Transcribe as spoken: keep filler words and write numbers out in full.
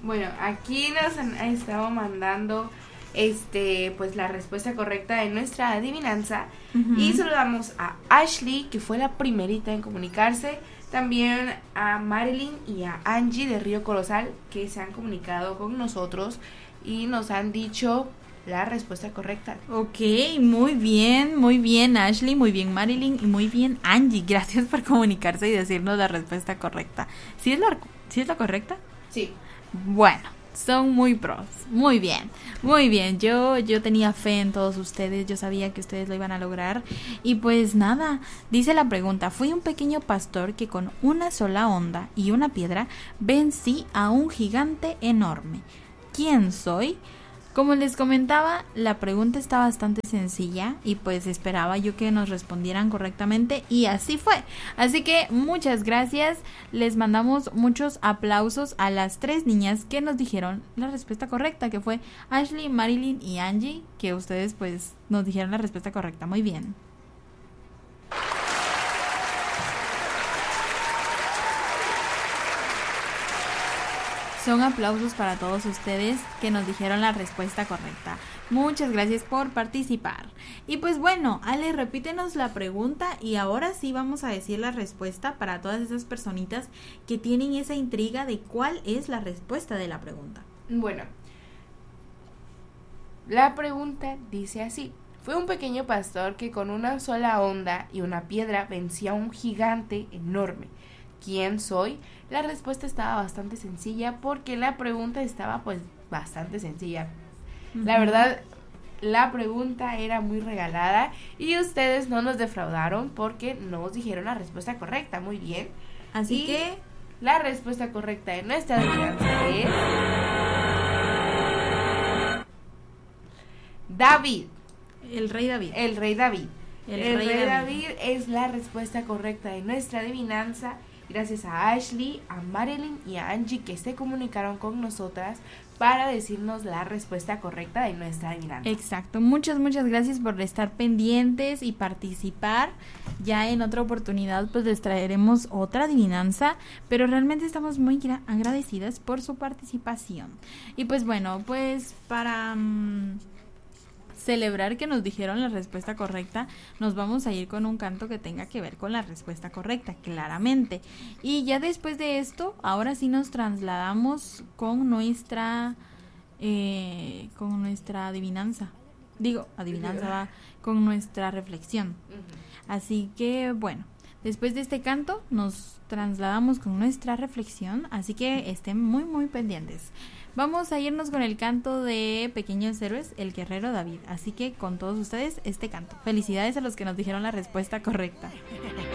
Bueno, aquí nos han estado mandando este pues la respuesta correcta de nuestra adivinanza. Uh-huh. Y saludamos a Ashley, que fue la primerita en comunicarse. También a Marilyn y a Angie de Río Colosal, que se han comunicado con nosotros y nos han dicho la respuesta correcta. Ok, muy bien, muy bien Ashley, muy bien Marilyn y muy bien Angie. Gracias por comunicarse y decirnos la respuesta correcta. ¿Sí es la, ¿sí es la correcta? Sí. Bueno, son muy pros. Muy bien, muy bien. Yo, yo tenía fe en todos ustedes. Yo sabía que ustedes lo iban a lograr. Y pues nada, dice la pregunta. Fui un pequeño pastor que con una sola onda y una piedra vencí a un gigante enorme. ¿Quién soy? Como les comentaba, la pregunta está bastante sencilla y pues esperaba yo que nos respondieran correctamente y así fue. Así que muchas gracias, les mandamos muchos aplausos a las tres niñas que nos dijeron la respuesta correcta, que fue Ashley, Marilyn y Angie, que ustedes pues nos dijeron la respuesta correcta. Muy bien. Son aplausos para todos ustedes que nos dijeron la respuesta correcta. Muchas gracias por participar. Y pues bueno, Ale, repítenos la pregunta y ahora sí vamos a decir la respuesta para todas esas personitas que tienen esa intriga de cuál es la respuesta de la pregunta. Bueno, la pregunta dice así. Fue un pequeño pastor que con una sola onda y una piedra vencía a un gigante enorme. ¿Quién soy? La respuesta estaba bastante sencilla porque la pregunta estaba pues bastante sencilla. Uh-huh. La verdad, la pregunta era muy regalada y ustedes no nos defraudaron porque nos dijeron la respuesta correcta. Muy bien. Así y que la respuesta correcta de nuestra adivinanza es David. El rey David. El rey David. El, El rey, rey David. David es la respuesta correcta de nuestra adivinanza. Gracias a Ashley, a Marilyn y a Angie que se comunicaron con nosotras para decirnos la respuesta correcta de nuestra adivinanza. Exacto, muchas, muchas gracias por estar pendientes y participar. Ya en otra oportunidad pues les traeremos otra adivinanza, pero realmente estamos muy gra- agradecidas por su participación. Y pues bueno, pues para... Um, celebrar que nos dijeron la respuesta correcta, nos vamos a ir con un canto que tenga que ver con la respuesta correcta, claramente. Y ya después de esto, ahora sí nos trasladamos con nuestra eh, con nuestra adivinanza. Digo, adivinanza va con nuestra reflexión. Así que, bueno, después de este canto nos trasladamos con nuestra reflexión, así que estén muy, muy pendientes. Vamos a irnos con el canto de Pequeños Héroes, el guerrero David. Así que con todos ustedes este canto. Felicidades a los que nos dijeron la respuesta correcta.